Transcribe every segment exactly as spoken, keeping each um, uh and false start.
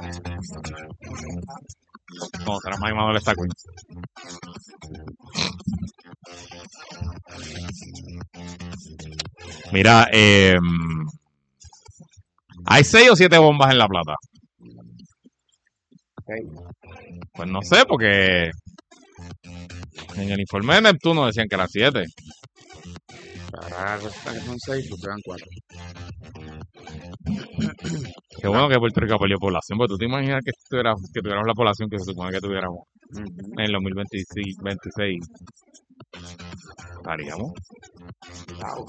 Como será más Manuel está Queen. Mira, eh, ¿hay seis o siete bombas en La Plata? Okay. Pues no sé, porque en el informe de Neptuno decían que eran siete. Ahora resulta que son seis, pues quedan cuatro. Qué bueno que Puerto Rico perdió población, porque tú te imaginas que, tuviera, que tuviéramos la población que se supone que tuviéramos Uh-huh. en el dos mil veintiséis. Estaríamos. Wow.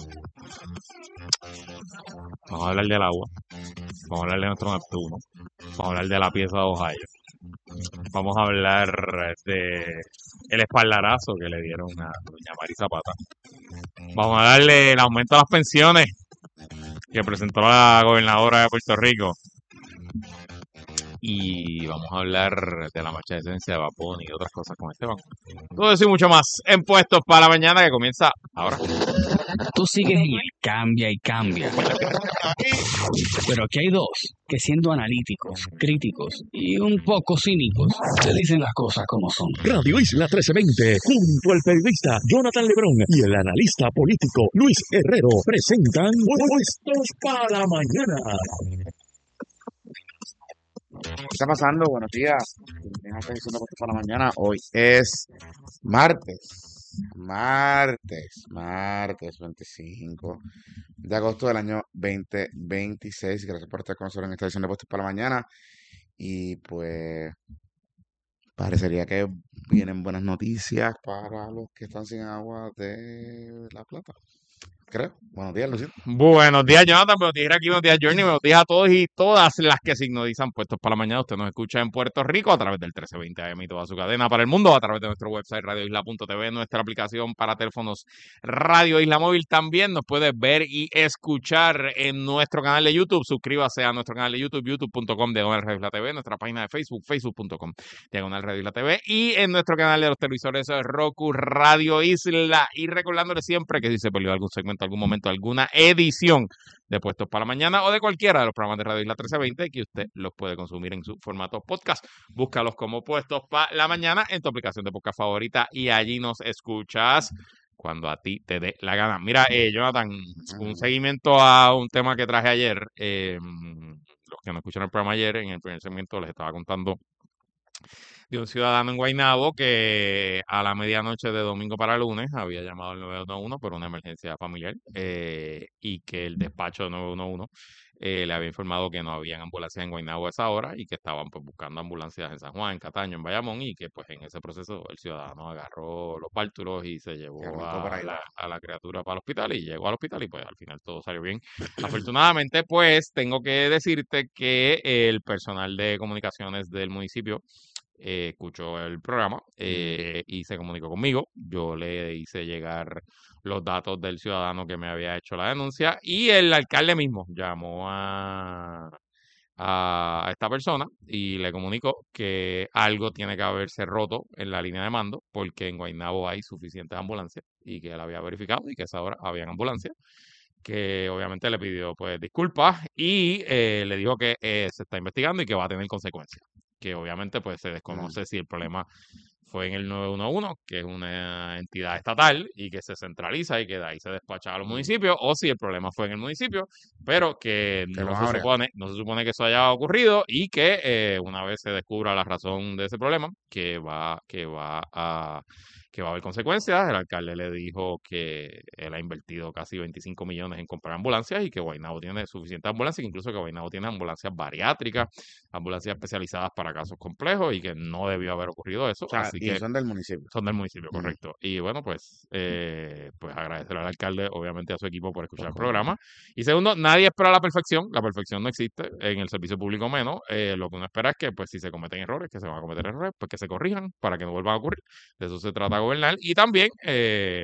Vamos a hablar del agua. Vamos a hablar de nuestro Neptuno. Vamos a hablar de la pieza de Ohio. Vamos a hablar de el espaldarazo que le dieron a doña Mari Zapata. Vamos a darle el aumento a las pensiones que presentó la gobernadora de Puerto Rico. Y vamos a hablar de la marcha de esencia de Vapón y otras cosas con Esteban. Todo eso y mucho más en Puestos para la Mañana, que comienza ahora. Tú sigues en el cambia y cambia. Pero aquí hay dos que, siendo analíticos, críticos y un poco cínicos, te dicen las cosas como son. Radio Isla trece veinte, junto al periodista Jonathan Lebrón y el analista político Luis Herrero, presentan Puestos para la Mañana. ¿Qué está pasando? Buenos días. Bienvenidos a Puestos para la Mañana. Hoy es martes. Martes. Martes veinticinco de agosto del año veinte veintiséis. Gracias por estar con nosotros en esta edición de Puestos para la Mañana. Y pues parecería que vienen buenas noticias para los que están sin agua de La Plata. Creo. Buenos días, Lucio. Buenos días, Jonathan. Buenos días, aquí. Buenos días, Journey. Buenos días a todos y todas las que sintonizan Puestos para la Mañana. Usted nos escucha en Puerto Rico a través del trece veinte A M y toda su cadena para el mundo, a través de nuestro website radio isla punto t v, nuestra aplicación para teléfonos Radio Isla Móvil. También nos puede ver y escuchar en nuestro canal de YouTube. Suscríbase a nuestro canal de YouTube, youtube punto com diagonal Radio Isla T V, nuestra página de Facebook, facebook punto com diagonal Radio Isla T V, y en nuestro canal de los televisores Roku Radio Isla. Y recordándole siempre que si se perdió algún segmento, algún momento, alguna edición de Puestos para la Mañana o de cualquiera de los programas de Radio Isla trece veinte, que usted los puede consumir en su formato podcast. Búscalos como Puestos para la Mañana en tu aplicación de podcast favorita y allí nos escuchas cuando a ti te dé la gana. Mira, eh, Jonathan, un seguimiento a un tema que traje ayer. Eh, los que no escucharon el programa ayer, en el primer segmento les estaba contando de un ciudadano en Guaynabo que a la medianoche de domingo para lunes había llamado al nueve uno uno por una emergencia familiar, eh, y que el despacho de nueve uno uno eh, le había informado que no habían ambulancias en Guaynabo a esa hora y que estaban pues buscando ambulancias en San Juan, en Cataño, en Bayamón, y que pues en ese proceso el ciudadano agarró los bártulos y se llevó a la, a la criatura para el hospital y llegó al hospital y pues al final todo salió bien. Afortunadamente, pues tengo que decirte que el personal de comunicaciones del municipio Eh, escuchó el programa eh, y se comunicó conmigo. Yo le hice llegar los datos del ciudadano que me había hecho la denuncia y el alcalde mismo llamó a, a esta persona y le comunicó que algo tiene que haberse roto en la línea de mando porque en Guaynabo hay suficientes ambulancias y que él había verificado y que a esa hora habían ambulancias, que obviamente le pidió pues disculpas y eh, le dijo que eh, se está investigando y que va a tener consecuencias, que obviamente pues se desconoce si el problema fue en el nueve uno uno, que es una entidad estatal y que se centraliza y que de ahí se despacha a los municipios, o si el problema fue en el municipio, pero que no se supone, no se supone que eso haya ocurrido y que eh, una vez se descubra la razón de ese problema, que va, que va a que va a haber consecuencias. El alcalde le dijo que él ha invertido casi veinticinco millones en comprar ambulancias y que Guaynabo tiene suficientes ambulancias, incluso que Guaynabo tiene ambulancias bariátricas, ambulancias especializadas para casos complejos y que no debió haber ocurrido eso. O sea, así y que son del municipio. Son del municipio, Ujú. correcto. Y bueno, pues, eh, pues agradecer al alcalde, obviamente a su equipo por escuchar el programa. Y segundo, nadie espera la perfección, la perfección no existe, en el servicio público menos. Eh, lo que uno espera es que, pues, si se cometen errores, que se van a cometer errores, pues que se corrijan para que no vuelvan a ocurrir. De eso se trata gobernar. Y también, eh,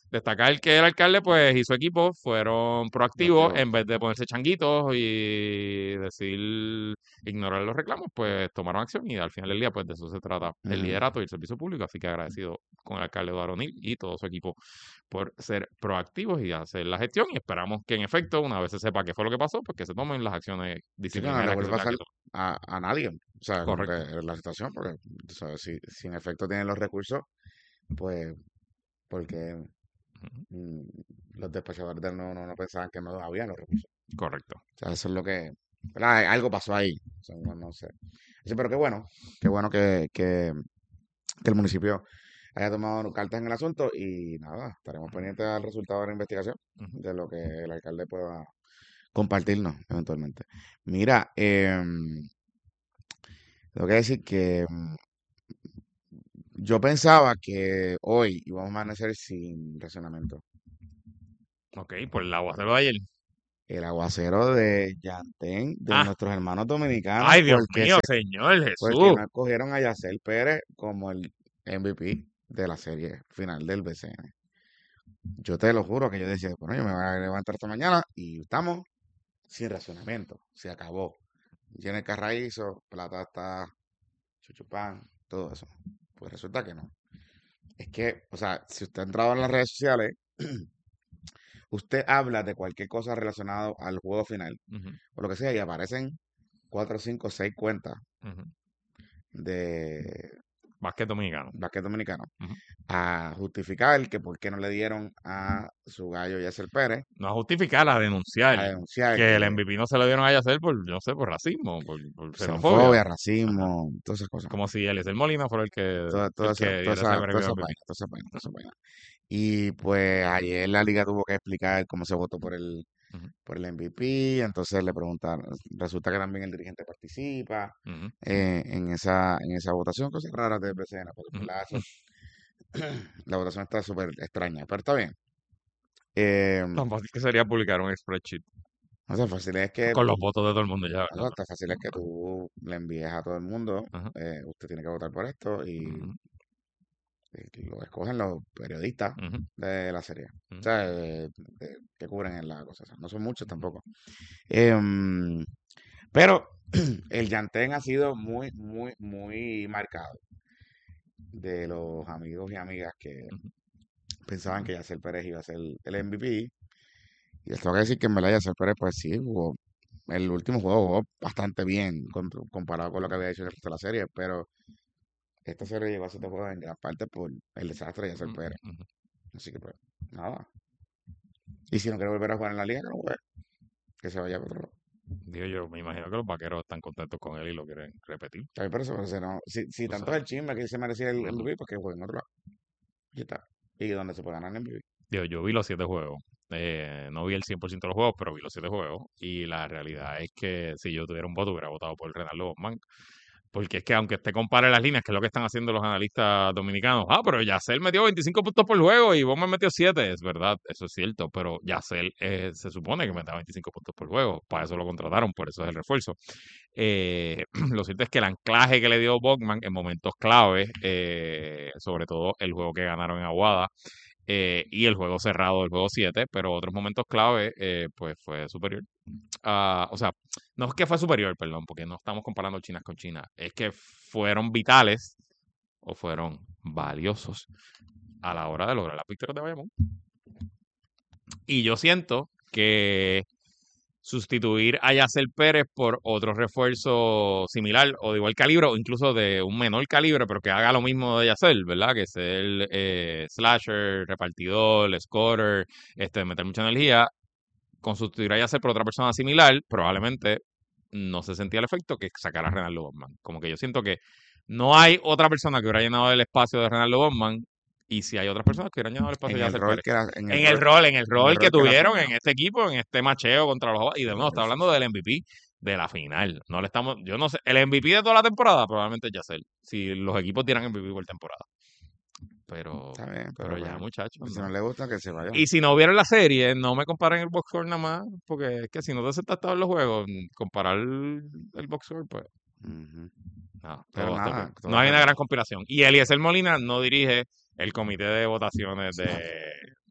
destacar que el alcalde pues y su equipo fueron proactivos Proactivo. en vez de ponerse changuitos y decir ignorar los reclamos, pues tomaron acción y al final del día pues de eso se trata el Ujú. liderato y el servicio público, así que agradecido con el alcalde Eduardo O'Neill y todo su equipo por ser proactivos y hacer la gestión y esperamos que en efecto una vez se sepa qué fue lo que pasó, pues que se tomen las acciones Sí, que no le disciplinarias que vuelve se a tengan pasar que tomar. a, a nadie. O sea, como que Correcto. la situación, porque, tú sabes, si, si en efecto tienen los recursos, pues, porque Ujú. mm, los despachadores del no, no, no pensaban que no había los recursos. Correcto. O sea, eso es lo que, ¿verdad? Algo pasó ahí. O sea, no, no sé. Sí, pero qué bueno, qué bueno que, que, que el municipio haya tomado cartas en el asunto y nada, estaremos pendientes al resultado de la investigación, Ujú. de lo que el alcalde pueda compartirnos eventualmente. Mira, em, tengo que decir que mm, yo pensaba que hoy íbamos a amanecer sin racionamiento. Ok, por el aguacero de ayer. El aguacero de Yantén, de Ah, nuestros hermanos dominicanos, ay Dios porque mío, se, Señor porque Jesús. no escogieron a Yacel Pérez como el M V P de la serie final del B C N. Yo te lo juro que yo decía, bueno, yo me voy a levantar esta mañana y estamos sin racionamiento. Se acabó. Tiene carraízo, plata está, chuchupán, todo eso. Pues resulta que no. Es que, o sea, si usted ha entrado en las redes sociales, usted habla de cualquier cosa relacionada al juego final, Ujú, o lo que sea, y aparecen cuatro, cinco, seis cuentas ujú. de Básquet dominicano. básquet dominicano Ujú. a justificar que por qué no le dieron a su gallo Yasser Pérez No a justificar, a denunciar a denunciar que el que M V P no se lo dieron a Yacel por, no sé, por racismo, por, por xenofobia. xenofobia, Ajá. racismo, todas esas cosas. Como si Eliezer Molina fuera el que, Toda, toda el esa, que toda diera ese esa, toda premio esa M V P. vaina, toda esa vaina, toda esa vaina. Y pues ayer la liga tuvo que explicar cómo se votó por el, Ujú, por el M V P, entonces le preguntaron, resulta que también el dirigente participa ujú, eh, en esa, en esa votación, cosas raras del B C N, porque en ujú. verdad eso- la votación está súper extraña, pero está bien. Eh, Tan fácil que sería publicar un spreadsheet no sé, fácil es que con los tú, votos de todo el mundo ya, no, ¿verdad? tan fácil es que tú le envíes a todo el mundo, Ajá, eh, usted tiene que votar por esto y, ujú, y lo escogen los periodistas ujú, de la serie, o ujú, sea, de- de- que cubren en la cosa, o sea, no son muchos ujú, tampoco. Em, pero el Yantén ha sido muy, muy, muy marcado de los amigos y amigas que ujú. pensaban que Yacel Pérez iba a ser el M V P. Y les tengo que decir que en verdad Yacel Pérez, pues sí, jugó, el último juego jugó bastante bien con- comparado con lo que había hecho en el resto de la serie, pero esta serie llegó a siete juegos en gran parte por el desastre de Yacel Ujú, Pérez. ujú. Así que pues, nada. Y si no quiere volver a jugar en la liga, que no juegue, que se vaya a otro lado. Digo yo, me imagino que los vaqueros están contentos con él y lo quieren repetir, A mí por eso, pero si, no, si, si tú tanto es sabes. el chisme que él se merecía el Ujú. M V P, pues que juegue en otro lado. Y está. Y donde se puede ganar el M V P. Digo, yo vi los siete juegos. Eh, no vi el cien por ciento de los juegos, pero vi los siete juegos. Y la realidad es que si yo tuviera un voto, hubiera votado por Renaldo Bosman. Porque es que aunque usted compare las líneas, que es lo que están haciendo los analistas dominicanos, ah, pero Yacel metió veinticinco puntos por juego y Bosman metió siete, es verdad, eso es cierto, pero Yacel eh, se supone que mete veinticinco puntos por juego, para eso lo contrataron, por eso es el refuerzo. Eh, lo cierto es que el anclaje que le dio Bogman en momentos claves, eh, sobre todo el juego que ganaron en Aguada, eh, y el juego cerrado del juego siete, pero otros momentos clave, eh, pues fue superior. Ah, o sea, no es que fue superior, perdón, porque no estamos comparando chinas con China, es que fueron vitales o fueron valiosos a la hora de lograr la victoria de Bayamón. Y yo siento que sustituir a Yacel Pérez por otro refuerzo similar o de igual calibre o incluso de un menor calibre, pero que haga lo mismo de Yacel, ¿verdad? Que sea el eh, slasher, repartidor, scorer, este, meter mucha energía, con sustituir a Yacel por otra persona similar, probablemente no se sentía el efecto que sacar a Renaldo Bosman. Como que yo siento que no hay otra persona que hubiera llenado el espacio de Renaldo Bosman y si hay otras personas que hubieran llenado el espacio En de el Yacel rol Pérez. que la- en el En el rol, rol, en el en el rol que rol que la tuvieron asumió. en este equipo, en este macheo contra los y de nuevo, está Sí, sí, hablando sí. del M V P de la final. No le estamos, yo no sé, el M V P de toda la temporada probablemente es Yacel, si los equipos tiran M V P por temporada. Pero, Está bien, pero pero ya, pues, muchachos, si no no. le gusta, que se vaya. Y si no vieron la serie, no me comparen el box score nada más, porque es que si no te sentaste a ver los juegos, comparar el, el box score, pues Ujú. no, todo Pero va a estar bien. nada, todo No hay una está gran conspiración. Y Eliezer Molina no dirige el comité de votaciones de,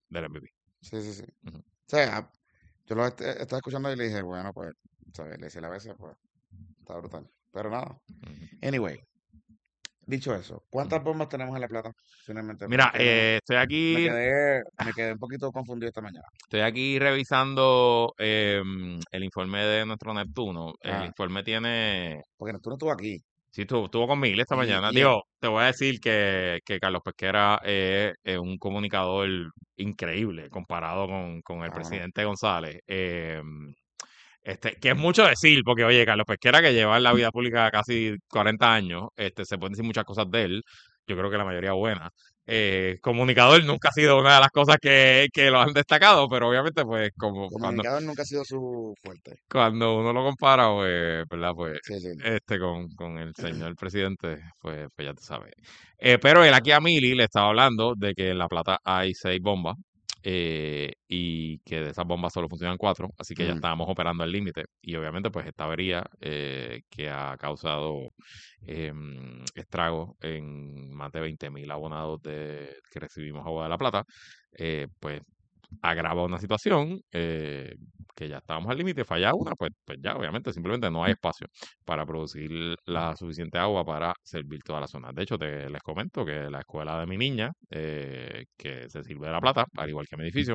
del M V P. Sí, sí, sí. Ujú. O sea, yo lo est- estaba escuchando y le dije, bueno, pues, ¿sabes? Le decía a veces, pues, está brutal. Pero nada. Ujú. Anyway, dicho eso, ¿cuántas bombas tenemos en La Plata? Finalmente, Mira, porque no, eh, estoy me aquí, quedé, me quedé un poquito confundido esta mañana. estoy aquí revisando eh, el informe de nuestro Neptuno. El Ah, informe tiene, porque tú no estuvo aquí. sí, estuvo, estuvo con Miguel esta Y, mañana. y el- Digo, te voy a decir que, que Carlos Pesquera es, es un comunicador increíble comparado con, con el vámonos. presidente González. Eh, Este, que es mucho decir, porque oye, Carlos Pesquera, que lleva en la vida pública casi cuarenta años, este, se pueden decir muchas cosas de él, yo creo que la mayoría buenas. Eh, comunicador nunca ha sido una de las cosas que, que lo han destacado, pero obviamente, pues, como cuando, Comunicador nunca ha sido su fuerte. cuando uno lo compara, pues, ¿verdad? Pues, Sí, sí. este, con, con el señor presidente, pues, pues ya tú sabes. Eh, pero él aquí a Mili le estaba hablando de que en La Plata hay seis bombas eh, y que de esas bombas solo funcionan cuatro, así que ya Mm. estábamos operando al límite. Y obviamente, pues esta avería eh, que ha causado eh, estragos en más de veinte mil abonados de, que recibimos agua de La Plata, eh, pues agrava una situación eh, que ya estábamos al límite, falla una, pues, pues ya obviamente simplemente no hay espacio para producir la suficiente agua para servir toda la zona. De hecho, te les comento que la escuela de mi niña, eh, que se sirve de La Plata, al igual que mi edificio,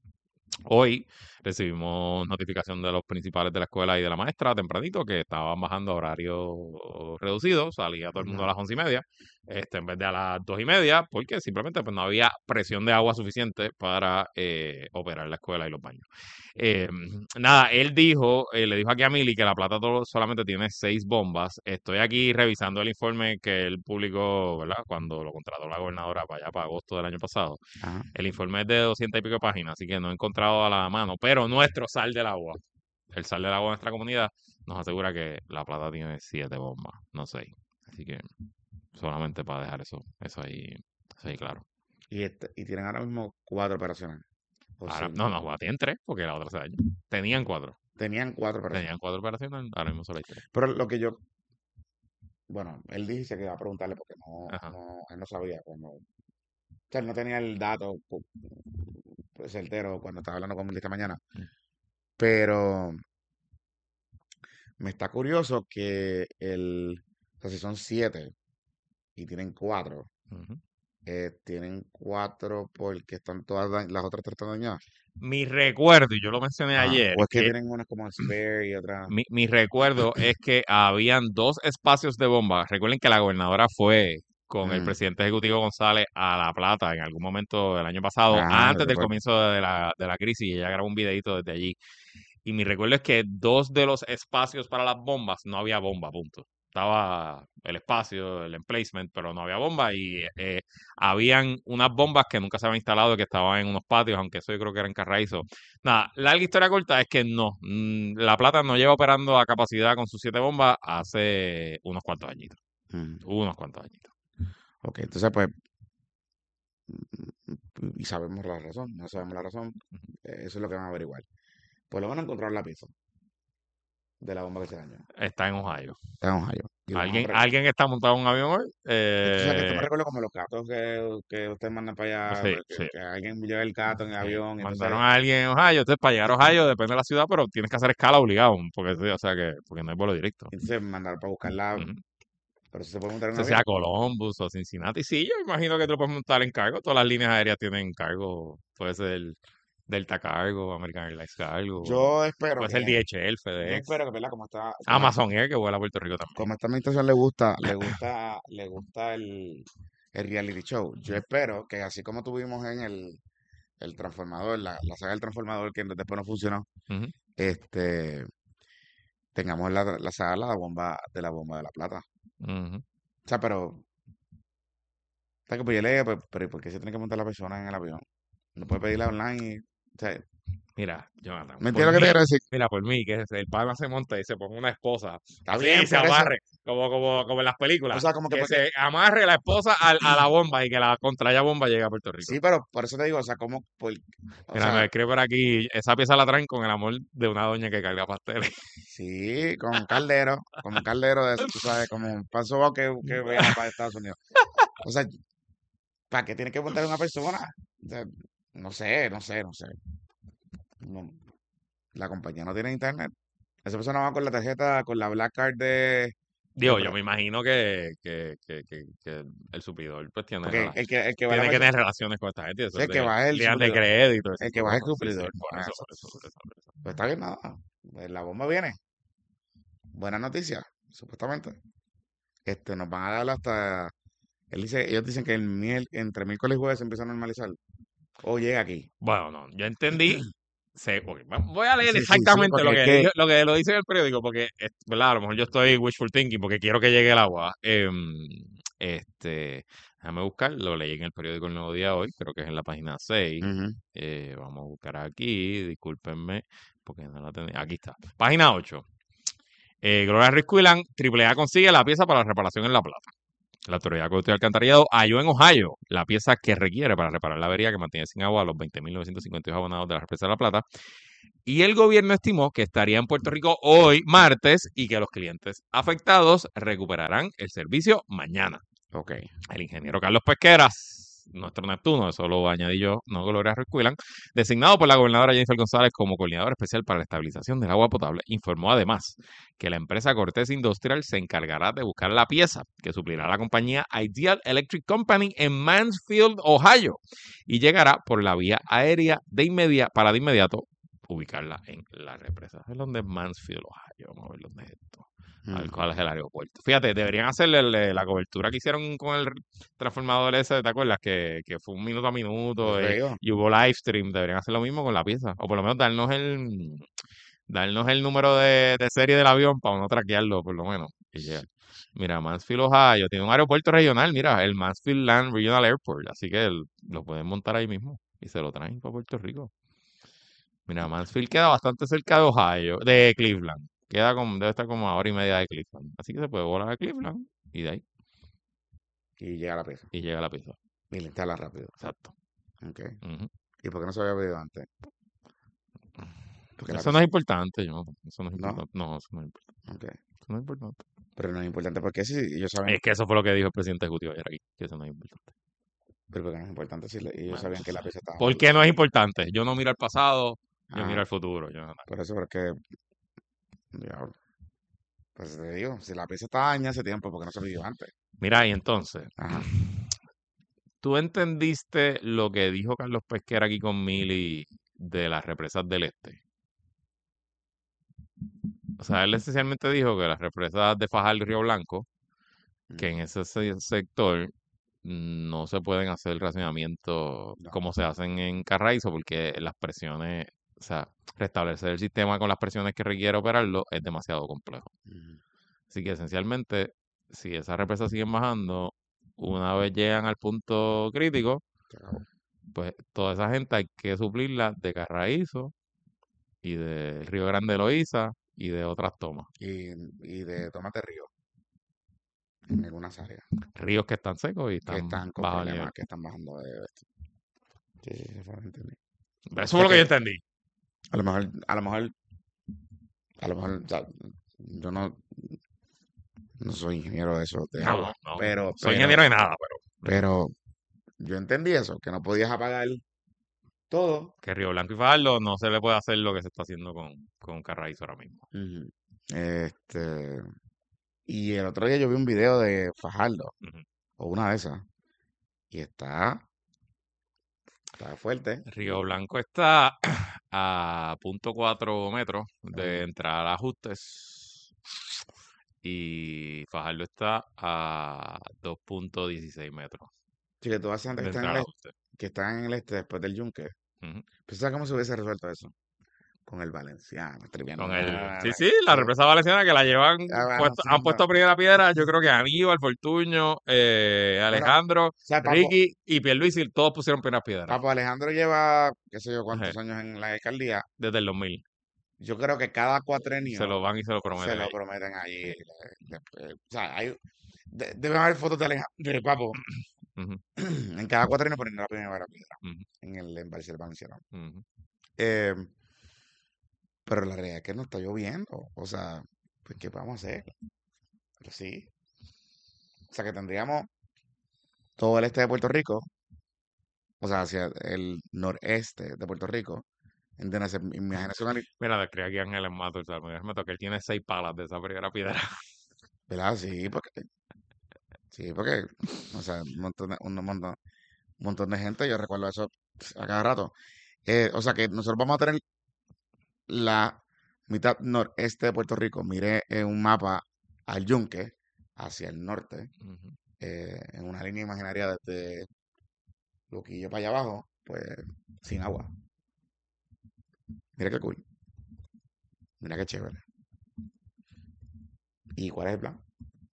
hoy recibimos notificación de los principales de la escuela y de la maestra tempranito que estaban bajando a horario reducido, salía todo el mundo a Ajá. las once y media, este, en vez de a las dos y media, porque simplemente pues, no había presión de agua suficiente para eh, operar la escuela y los baños. Eh, nada, él dijo, eh, le dijo aquí a Mili que La Plata todo- solamente tiene seis bombas. Estoy aquí revisando el informe que él publicó, ¿verdad? Cuando lo contrató la gobernadora para allá, para agosto del año pasado. Ajá. El informe es de doscientas y pico páginas, así que no he encontrado a la mano. Pero nuestro sal del agua, el sal del agua de nuestra comunidad, nos asegura que La Plata tiene siete bombas, no seis. Así que solamente para dejar eso, eso ahí, eso ahí claro. Y, este, y tienen ahora mismo cuatro operaciones. O Ahora, no, cinco. no, ahora tienen tres, porque la otra se dañó. Tenían cuatro. Tenían cuatro operaciones. Tenían cuatro operaciones, ahora mismo solo hay tres. Pero lo que yo, bueno, él dice que iba a preguntarle porque no, Ajá. no, él no sabía cuando, o sea, él no tenía el dato pu- pues, certero cuando estaba hablando con él esta mañana. Mm. Pero me está curioso que el, o sea, si son siete y tienen cuatro, Ujú. eh, tienen cuatro porque están todas, da- las otras tres están dañadas. Mi recuerdo, y yo lo mencioné Ajá. ayer, O es que que tienen unas como spare y otras. mi, mi recuerdo es que habían dos espacios de bomba. Recuerden que la gobernadora fue con el Mm. presidente ejecutivo González a La Plata en algún momento del año pasado, Ah, antes del recuerdo. comienzo de la, de la crisis, y ella grabó un videito desde allí. Y mi recuerdo es que dos de los espacios para las bombas no había bomba, punto. Estaba el espacio, el emplacement, pero no había bomba y eh, habían unas bombas que nunca se habían instalado, que estaban en unos patios, aunque eso yo creo que era en Carraízo. Nada, larga historia corta es que no, mm, La Plata no lleva operando a capacidad con sus siete bombas hace unos cuantos añitos, Mm. unos cuantos añitos. Ok, entonces pues, mm, y sabemos la razón, no sabemos la razón, eh, eso es lo que van a averiguar. Por lo menos encontraron la pieza de la bomba que se dañó. Está en Ohio. Está en Ohio. Y lo van a ¿Alguien, re- ¿Alguien está montado en un avión hoy? Esto, o sea, que esto me Eh, recuerda como los gatos que, que ustedes mandan para allá, sí, pues, que, sí. que alguien lleva el gato en el Sí, avión, y entonces, mandaron a alguien en Ohio, entonces para llegar a Ohio, depende de la ciudad, pero tienes que hacer escala obligado, porque sí, o sea que, porque no hay vuelo directo. entonces mandaron para buscarla, Ujú. pero si se puede montar en un O sea, avión. Columbus o Cincinnati, sí, yo imagino que te lo puedes montar en cargo, todas las líneas aéreas tienen cargo, puede ser Delta Cargo, American Airlines Cargo, Yo espero puede que, ser D H L, yo FedEx, espero que, ¿verdad? Como está, como, Amazon Air, que vuela a Puerto Rico también. como a esta administración le gusta, le gusta, le gusta el, el reality show. Yo espero que así como tuvimos en el, el Transformador, la, la saga del Transformador, que después no funcionó, Ujú. este, tengamos la, la saga de la bomba, de la bomba de la plata. Ujú. O sea, pero, o sea, que pues yo le digo, pues, pero ¿y por qué se tiene que montar la persona en el avión? No puede pedirla online y, o sea, Mira, Jonathan, ¿me por entiendes lo que te mí, quiero decir? mira, por mí, que el pana se monta y se pone una esposa, Está así, bien, se por eso. amarre, como, como, como en las O películas, sea, como que que porque, se amarre la esposa al- a, la bomba y que la contraria bomba llegue a Puerto Rico. sí, pero por eso te digo, o sea, como, por, o Mira, me sea, escribe por aquí, esa pieza la traen con el amor de una doña que carga pasteles. sí, con un caldero, con un caldero de eso, tú sabes, como un paso que, que viene para Estados Unidos. O sea, ¿para qué tiene que montar una persona? O sea, no sé, no sé, no sé. No, la compañía no tiene internet. Esa persona va con la tarjeta, con la Black Card de, de Digo, yo pre- me imagino que, que, que, que, que el suplidor pues tiene, porque rela- el que, el que va a tiene que llamar, tener relaciones con esta gente, sí, eso es el que de va es el líneas de suplidor. crédito, ese El que tipo de va es el cosas. Sí, sí, suplidor. por Ah, eso, por eso, exacto. por eso, por eso. Pues está bien, nada. Pues la bomba viene. Buena noticia, supuestamente. Este, nos van a dar hasta. Él dice, ellos dicen que el miel, entre miércoles y jueves se empieza a normalizar. O llega aquí. Bueno, no, yo entendí. sé- ok, va- voy a leer Sí, sí, sí, exactamente lo porque es que, que. dijo- lo que lo dice en el periódico, porque, es- ¿verdad? A lo mejor yo estoy wishful thinking porque quiero que llegue el agua. Em, este, déjame buscar, lo leí en el periódico El Nuevo Día hoy, creo que es en la página seis. Ujú. Eh, vamos a buscar aquí, discúlpenme, porque no la tenía. Aquí está. Página ocho. Eh, Gloria Ruiz Quilan, Triple A consigue la pieza para la reparación en La Plata. La Autoridad de Acueducto y Alcantarillado halló en Ohio la pieza que requiere para reparar la avería que mantiene sin agua a los veinte mil novecientos cincuenta y dos abonados de la Represa de La Plata. Y el gobierno estimó que estaría en Puerto Rico hoy, martes, y que los clientes afectados recuperarán el servicio mañana. Ok. El ingeniero Carlos Pesqueras, nuestro Neptuno, eso lo añadí yo, no Gloria Ruiz Quilan, designado por la gobernadora Jennifer González como coordinador especial para la estabilización del agua potable, informó además que la empresa Cortés Industrial se encargará de buscar la pieza que suplirá a la compañía Ideal Electric Company en Mansfield, Ohio, y llegará por la vía aérea de inmediato, para de inmediato ubicarla en la represa. ¿Es donde es Mansfield, Ohio? Vamos a ver dónde es esto. A ver Mm. cuál es el aeropuerto. Fíjate, deberían hacerle el- la cobertura que hicieron con el transformador ese, ¿te acuerdas? Que, que fue un minuto a Por minuto eso te y, digo. y hubo live stream. Deberían hacer lo mismo con la pieza. O por lo menos darnos el darnos el número de, de serie del avión para uno traquearlo, por lo menos. Y llegar. Mira, Mansfield, Ohio, tiene un aeropuerto regional, mira, el Mansfield Land Regional Airport. Así que el- lo pueden montar ahí mismo y se lo traen para Puerto Rico. Mira, Mansfield queda bastante cerca de Ohio, de Cleveland. Queda como, debe estar como a hora y media de Cleveland. Así que se puede volar a Cleveland y de ahí Y llega la pieza. y llega la pieza. Y la instala rápido. Exacto. Ok. Ujú. ¿Y por qué no se había pedido antes? Porque la Eso no es pieza. importante, yo, eso no es No. importante. No, eso no es importante. Ok. Eso no es importante. Pero no es importante porque si ellos saben. Es que eso fue lo que dijo el presidente ejecutivo ayer aquí, que eso no es importante. Pero porque no es importante si le- ellos Bueno, sabían que la pieza estaba ¿por mal. qué no es importante? Yo no miro al pasado, yo miro Ah, al futuro. Yo, por eso, porque. Diablo. Pues te digo, si la pieza estaba dañada hace tiempo, porque no se pidió antes? Mira, y entonces, Ajá. ¿tú entendiste lo que dijo Carlos Pesquera aquí con Mili de las represas del este? O sea, él esencialmente dijo que las represas de Fajardo y Río Blanco, que en ese se- sector no se pueden hacer racionamientos No. como se hacen en Carraízo, porque las presiones, o sea, restablecer el sistema con las presiones que requiere operarlo es demasiado complejo. Ujú. Así que esencialmente, si esas represas siguen bajando, una vez llegan al punto crítico, Se acabó. pues toda esa gente hay que suplirla de Carraízo y de Río Grande de Loíza y de otras tomas. Y, y de tomate río. En algunas áreas. Ríos que están secos y Que están están con bajo el nivel. problemas, que están bajando de esto. Sí, sí, sí, fue lo que entendí. Eso O fue sea lo que yo que entendí. a lo mejor, a lo mejor, a lo mejor, o sea, yo no, no soy ingeniero de eso, de No, agua, no. pero, Soy pero, ingeniero de nada, pero pero yo entendí eso, que no podías apagar todo. que Río Blanco y Fajardo no se le puede hacer lo que se está haciendo con, con Carraízo ahora mismo. Ujú. Este, y el otro día yo vi un video de Fajardo, Ujú. o una de esas, y está, está fuerte. Río Blanco está a punto cuatro metros de Ujú. entrar a ajustes y Fajardo está a dos punto dieciséis metros Sí, que tú haces antes de que están en entrar el a este, ajustes. que están en el este después del yunque. Ujú. Pues ¿sabes cómo se hubiese resuelto eso? Con el Valenciano, triviando. Con el, Ah, sí, sí, la sí, represa valenciana que la llevan, puesto, han puesto avanzando. a primera piedra, yo creo que Aníbal, Fortuño, eh, Bueno, Alejandro, o sea, Papo, Ricky y Pierluisi, todos pusieron primera piedra Papo Alejandro lleva, qué sé yo, Ajá, cuántos años en la alcaldía. desde el dos mil. Yo creo que cada Se cuatrenio lo van y se lo se prometen lo ahí. prometen allí. le- le- o sea, hay, de- deben haber fotos de Alejandro, de Papo, Ujú, en cada cuatrenio poniendo la primera piedra ujú, en el embalse del Valenciano. ujú. Eh, pero la realidad es que no está lloviendo. O sea, pues, ¿qué vamos a hacer? Pero sí. O sea, que tendríamos todo el este de Puerto Rico o sea, hacia el noreste de Puerto Rico, entiéndase, imagínese una, Mira, describe aquí a Ángel en Mato, ¿sabes? Me toca que él tiene seis palas de esa primera piedra. ¿verdad? Sí, porque, sí, porque, o sea, un montón de, un montón, un montón de gente, yo recuerdo eso a cada rato. Eh, o sea, que nosotros vamos a tener la mitad noreste de Puerto Rico, mire en un mapa al Yunque, hacia el norte, Ujú. eh, en una línea imaginaria desde Luquillo para allá abajo, pues sin agua. Mira qué cool, mira qué chévere. ¿Y cuál es el plan?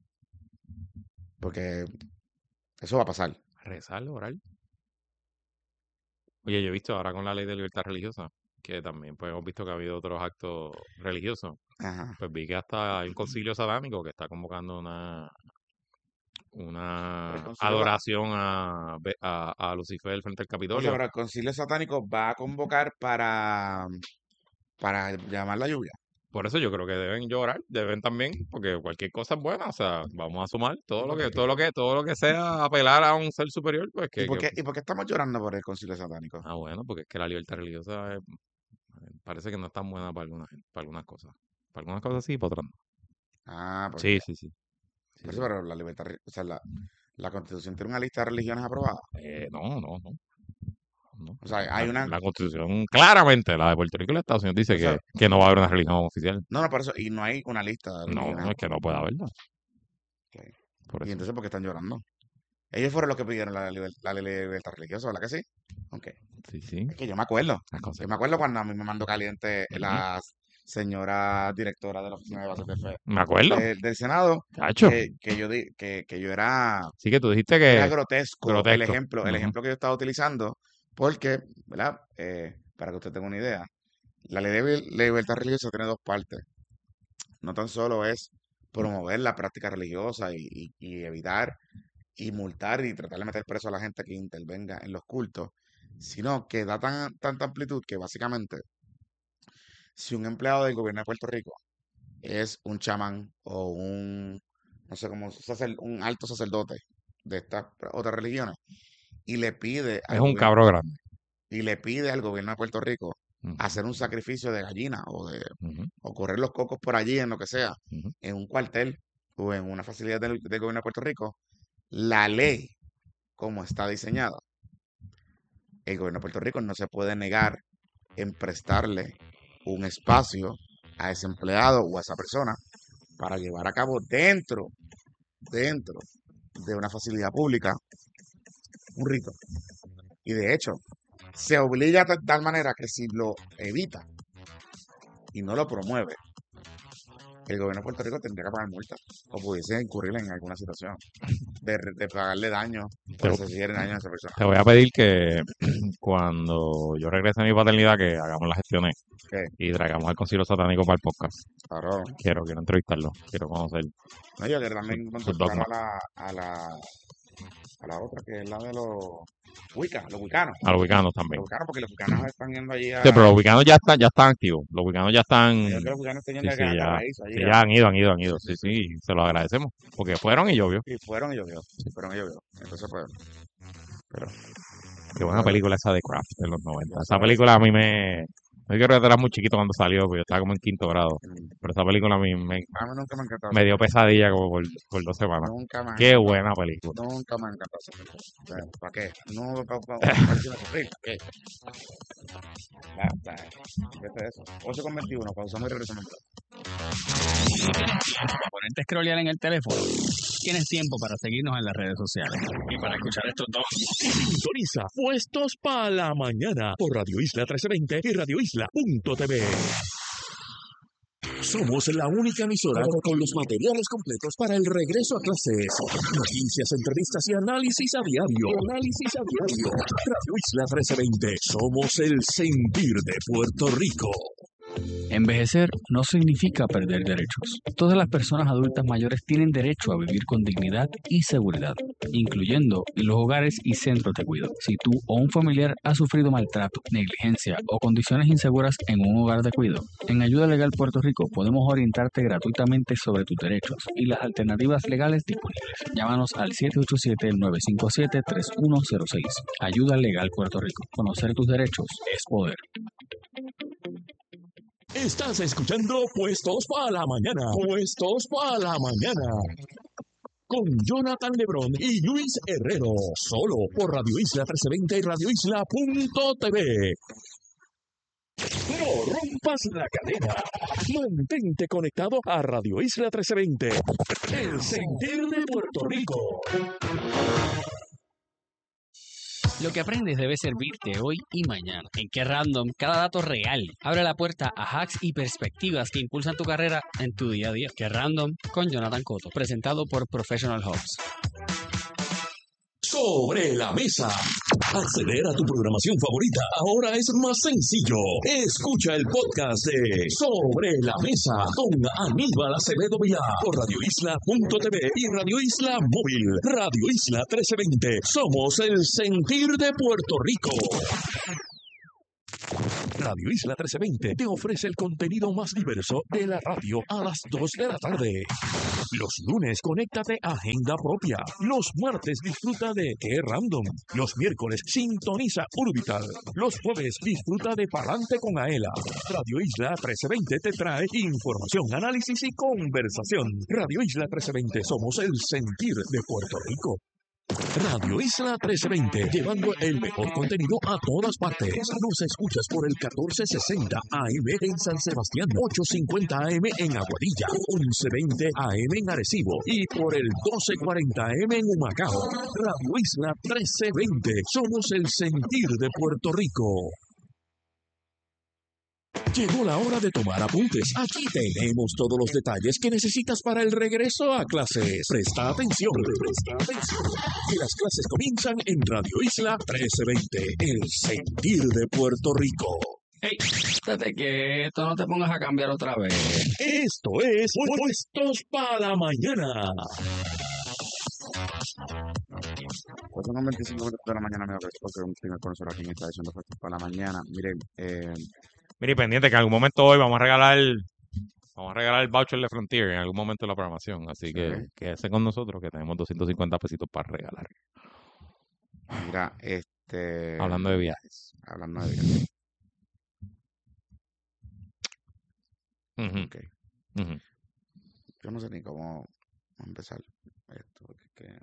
Porque eso va a pasar. Rezar, orar. Oye, yo he visto ahora con la ley de libertad religiosa, que también pues hemos visto que ha habido otros actos religiosos. Ajá. Pues vi que hasta hay un concilio satánico que está convocando una El una concilio va, adoración a, Be- a, a Lucifer frente al o sea, Capitolio. pero el concilio satánico va a convocar para, para llamar la lluvia. Por eso yo creo que deben llorar, deben también, porque cualquier cosa es buena, o sea, vamos a sumar ¿Y todo lo por qué, que, y todo lo por, que, todo lo que sea apelar a un ser superior, pues y que, por que qué, y por qué estamos llorando por el concilio satánico? ah bueno, porque es que la libertad religiosa es- parece que no es tan buena para algunas, gen- para algunas cosas. Para algunas cosas sí, para otras no. Ah, Sí, porque, sí, sí. Sí, por eso, sí. pero la libertad, re- o sea, la, la constitución tiene una lista de religiones aprobadas. Eh, no, no, no. no. O La, sea, hay la- una, la Constitución, claramente, la de Puerto Rico y los Estados Unidos dice por eso, que, que no va a haber una religión oficial. no, no, por eso, y no hay una lista de No, religiones es que no puede haberla. aprobadas. Por Y eso. entonces, ¿por qué están llorando? Ellos fueron los que pidieron la, liber- la ley de libertad religiosa, ¿verdad que sí? Ok. Sí, sí. Es que yo me acuerdo. Las Yo me acuerdo consecuencias. cuando a mí me mandó caliente Ujú. la señora directora de la Oficina de Bases de Fe Me acuerdo, de- del Senado, cacho. que, que yo di, que, que yo era, Sí que tú dijiste era que grotesco el grotesco. ejemplo, el Ujú. ejemplo que yo estaba utilizando, porque, ¿verdad? Eh, para que usted tenga una idea, la ley de li- libertad religiosa tiene dos partes. No tan solo es promover la práctica religiosa y, y- y evitar y multar y tratar de meter preso a la gente que intervenga en los cultos, sino que da tan, tanta amplitud que básicamente si un empleado del gobierno de Puerto Rico es un chamán o un, no sé cómo, sacer- un alto sacerdote de estas otras religiones y le pide Es al un gobierno cabro grande. y le pide al gobierno de Puerto Rico Ujú, hacer un sacrificio de gallina o de ujú, o correr los cocos por allí en lo que sea, ujú. en un cuartel o en una facilidad del, del gobierno de Puerto Rico, la ley como está diseñada, el gobierno de Puerto Rico no se puede negar en prestarle un espacio a ese empleado o a esa persona para llevar a cabo dentro, dentro de una facilidad pública un rito. Y de hecho, se obliga de tal manera que si lo evita y no lo promueve, el gobierno de Puerto Rico tendría que pagar multa o pudiese incurrir en alguna situación de, de pagarle daño Te, por ese daño a esa persona. te voy a pedir que cuando yo regrese a mi paternidad, que hagamos las gestiones ¿Qué? y traigamos al concilio satánico para el podcast. Claro. Quiero, quiero entrevistarlo, quiero conocer No, yo quiero sus también sus contactar dogmas. a la, a la, a la otra, que es la de los Wicca, los wicanos. A los wicanos también. Los wicanos, porque los wicanos están yendo allí Sí, a. pero los wicanos ya están, ya están activos. Los wicanos ya están. Yo creo que los wicanos están Sí, yendo sí, a ya. paraíso allí. Sí, a- ya han ido, han ido, han ido. Sí, Sí, sí, sí, se lo agradecemos. Porque fueron y llovió. Y fueron y llovió. Fueron y llovió. Entonces, pues, pero Qué buena ya, película esa de Craft de los noventa. ya Esa sabes. película a mí me. No quiero que era muy chiquito cuando salió, porque yo estaba como en quinto grado. mm, Pero esa película a mí me, A mí nunca me ha encantado me esa dio película. pesadilla como por, por dos semanas. Nunca me ha Qué encantado. buena película. Nunca me ha encantado esa película. O sea, ¿para qué? No, para pa, pa, pa, sufrir. ¿Para qué? Ya, ya, vete de eso. ocho con veintiuno, pausamos y regresamos. Para ponerte a scrollear en el teléfono, tienes tiempo para seguirnos en las redes sociales y para escuchar estos dos. Sintoniza Puestos para la Mañana por Radio Isla trece veinte y radio isla punto t v. Somos la única emisora con los materiales completos para el regreso a clases. Noticias, entrevistas y análisis a diario. Análisis a diario. Radio Isla trece veinte. Somos el sentir de Puerto Rico. Envejecer no significa perder derechos. Todas las personas adultas mayores tienen derecho a vivir con dignidad y seguridad, incluyendo en los hogares y centros de cuidado. Si tú o un familiar ha sufrido maltrato, negligencia o condiciones inseguras en un hogar de cuidado, en Ayuda Legal Puerto Rico podemos orientarte gratuitamente sobre tus derechos y las alternativas legales disponibles. Llámanos al siete ocho siete, nueve cinco siete, tres uno cero seis. Ayuda Legal Puerto Rico. Conocer tus derechos es poder. Estás escuchando Puestos para la Mañana. Puestos para la Mañana. Con Jonathan Lebrón y Luis Herrero. Solo por Radio Isla trece veinte y radio isla punto t v. No rompas la cadena. Mantente conectado a Radio Isla trece veinte. El sentir de Puerto Rico. Lo que aprendes debe servirte hoy y mañana. En Qué Random, cada dato real abre la puerta a hacks y perspectivas que impulsan tu carrera en tu día a día. Qué Random con Jonathan Cotto, presentado por Professional Hubs. Sobre la mesa. Acceder a tu programación favorita ahora es más sencillo. Escucha el podcast de Sobre la Mesa con Aníbal Acevedo Vilá por radio isla punto t v y Radio Isla Móvil. Radio Isla trece veinte. Somos el sentir de Puerto Rico. Radio Isla trece veinte te ofrece el contenido más diverso de la radio a las dos de la tarde. Los lunes, conéctate a Agenda Propia. Los martes, disfruta de Qué Random. Los miércoles, sintoniza Urbital. Los jueves, disfruta de Palante con Aela. Radio Isla trece veinte te trae información, análisis y conversación. Radio Isla trece veinte, somos el sentir de Puerto Rico. Radio Isla trece veinte, llevando el mejor contenido a todas partes. Nos escuchas por el catorce sesenta A M en San Sebastián, ochocientos cincuenta A M en Aguadilla, once veinte A M en Arecibo y por el doce cuarenta A M en Humacao. Radio Isla trece veinte, somos el sentir de Puerto Rico. Llegó la hora de tomar apuntes. Aquí tenemos todos los detalles que necesitas para el regreso a clases. Presta atención, presta atención. Que las clases comienzan en Radio Isla trece veinte, el sentir de Puerto Rico. Hey, estate quieto, no te pongas a cambiar otra vez. Esto es Puestos para la Mañana. cuatro con veinticinco minutos de la mañana, me porque un primer conocer aquí me está diciendo Puestos para la Mañana. Miren, eh... Mire, pendiente que en algún momento hoy vamos a regalar vamos a regalar el voucher de Frontier en algún momento de la programación. Así que Sí. quédese con nosotros que tenemos doscientos cincuenta pesitos para regalar. mira, este... Hablando de viajes. Hablando de viajes. Ujú, Ok. ujú. Yo no sé ni cómo empezar esto. porque es que...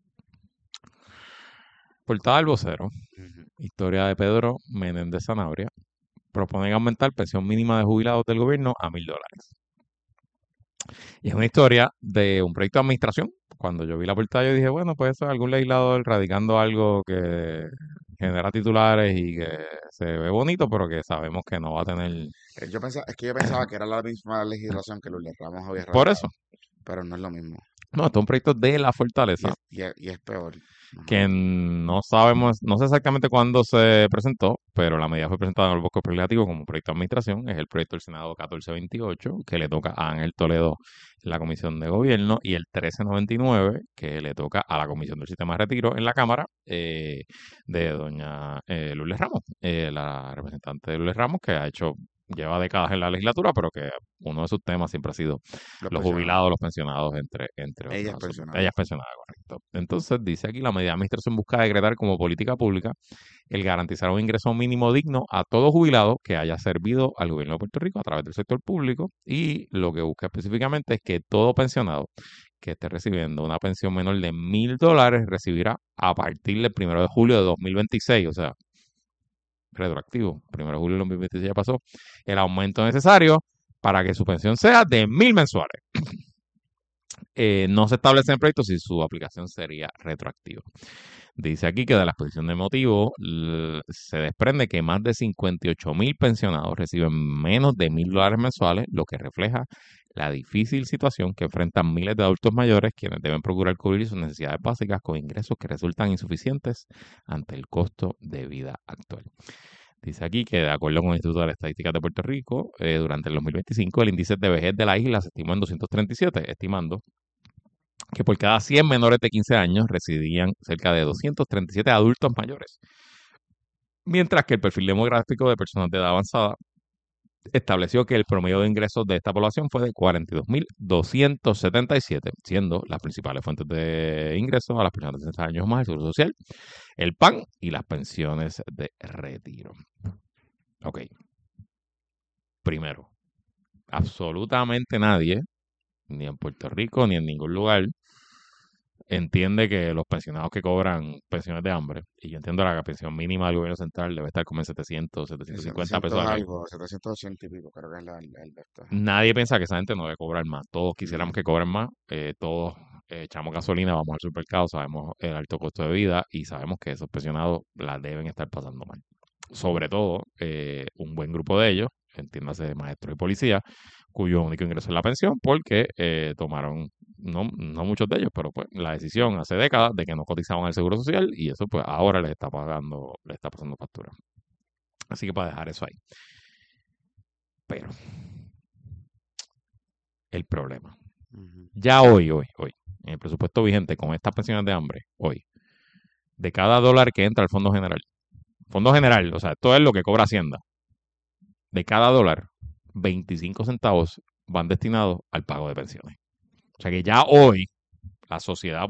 Portada del vocero. Ujú. Historia de Pedro Menéndez Sanabria. Proponen aumentar pensión mínima de jubilados del gobierno a mil dólares. Y es una historia de un proyecto de administración. Cuando yo vi la portada, yo dije, bueno, pues eso es algún legislador radicando algo que genera titulares y que se ve bonito, pero que sabemos que no va a tener... Eh, Yo pensaba, es que yo pensaba que era la misma legislación que Lourdes Ramos había Por radicado, eso. pero no es lo mismo. No, esto es un proyecto de la Y Fortaleza, es, y es, y es peor. Ajá. que no sabemos, no sé exactamente cuándo se presentó, pero la medida fue presentada en el Bosque Legislativo como proyecto de administración. Es el proyecto del Senado catorce veintiocho, que le toca a Ángel Toledo en la Comisión de Gobierno, y el trece noventa y nueve, que le toca a la Comisión del Sistema de Retiro en la Cámara, eh, de doña eh, Lourdes Ramos, eh, la representante de Lourdes Ramos, que ha hecho, lleva décadas en la legislatura, pero que uno de sus temas siempre ha sido Los los pensionados. jubilados, los pensionados, entre, entre otros Ella es asuntos. pensionada. Ella es pensionada, correcto. Entonces, dice aquí, la medida de administración busca decretar como política pública el garantizar un ingreso mínimo digno a todo jubilado que haya servido al gobierno de Puerto Rico a través del sector público, y lo que busca específicamente es que todo pensionado que esté recibiendo una pensión menor de mil dólares recibirá a partir del primero de julio de dos mil veintiséis, o sea, retroactivo, primero de julio de dos mil veintiséis ya pasó, el aumento necesario para que su pensión sea de mil mensuales. Eh, no se establece en el proyecto si su aplicación sería retroactiva. Dice aquí que de la exposición de motivo l- se desprende que más de cincuenta y ocho mil pensionados reciben menos de mil dólares mensuales, lo que refleja la difícil situación que enfrentan miles de adultos mayores quienes deben procurar cubrir sus necesidades básicas con ingresos que resultan insuficientes ante el costo de vida actual. Dice aquí que de acuerdo con el Instituto de Estadísticas de Puerto Rico, eh, durante el dos mil veinticinco el índice de vejez de la isla se estimó en doscientos treinta y siete, estimando que por cada cien menores de quince años residían cerca de doscientos treinta y siete adultos mayores. Mientras que el perfil demográfico de personas de edad avanzada estableció que el promedio de ingresos de esta población fue de cuarenta y dos mil doscientos setenta y siete, siendo las principales fuentes de ingresos a las personas de sesenta años más el Seguro Social, el P A N y las pensiones de retiro. Ok. Primero, absolutamente nadie, ni en Puerto Rico ni en ningún lugar, entiende que los pensionados que cobran pensiones de hambre, y yo entiendo la pensión mínima del gobierno central debe estar como en setecientos, setecientos cincuenta pesos al mes. algo, setecientos ochenta y pico, creo que es la, el, el de esto. Nadie piensa que esa gente no debe cobrar más. Todos quisiéramos que cobren más. Eh, todos eh, echamos gasolina, vamos al supermercado, sabemos el alto costo de vida y sabemos que esos pensionados la deben estar pasando mal. Sobre todo, eh, un buen grupo de ellos, entiéndase maestros y policías, cuyo único ingreso es la pensión, porque eh, tomaron, no, no muchos de ellos, pero pues la decisión hace décadas de que no cotizaban al Seguro Social y eso pues ahora les está pagando, les está pasando factura. Así que para dejar eso ahí. Pero el problema, Ujú. ya hoy, hoy, hoy, en el presupuesto vigente con estas pensiones de hambre, hoy, de cada dólar que entra al Fondo General, Fondo General, o sea, esto es lo que cobra Hacienda, de cada dólar, veinticinco centavos van destinados al pago de pensiones. O sea que ya hoy la sociedad